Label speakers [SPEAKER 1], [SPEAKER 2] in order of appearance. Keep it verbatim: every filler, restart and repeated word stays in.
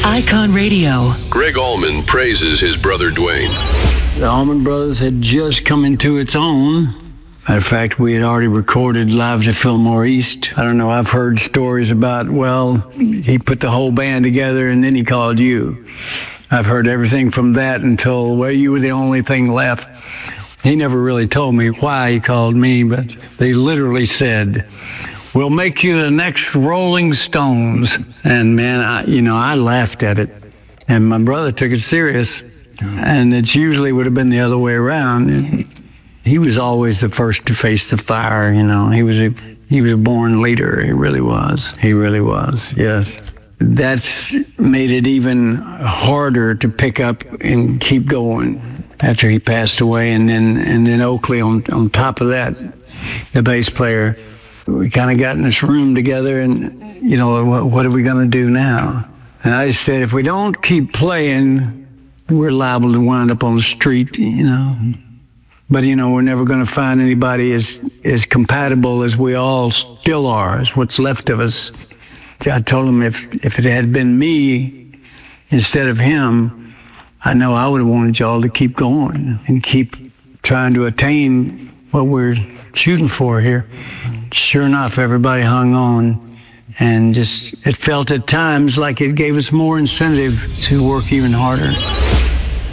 [SPEAKER 1] Icon Radio.
[SPEAKER 2] Greg Allman praises his brother Dwayne.
[SPEAKER 3] The Allman Brothers had just come into its own. Matter of fact, we had already recorded Live to Fillmore East. I don't know, I've heard stories about, well, he put the whole band together and then he called you. I've heard everything from that until, well, you were the only thing left. He never really told me why he called me, but they literally said, we'll make you the next Rolling Stones. And man, I, you know, I laughed at it. And my brother took it serious. And it usually would have been the other way around. He was always the first to face the fire, you know. He was a he was a born leader. He really was. He really was, yes. That's made it even harder to pick up and keep going after he passed away. And then and then Oakley on, on top of that, the bass player. We kind of got in this room together and, you know, what, what are we going to do now? And I just said, if we don't keep playing, we're liable to wind up on the street, you know. But, you know, we're never going to find anybody as, as compatible as we all still are, as what's left of us. I told him if, if it had been me instead of him, I know I would have wanted y'all to keep going and keep trying to attain what we're shooting for here. Sure enough, everybody hung on, and just it felt at times like it gave us more incentive to work even harder.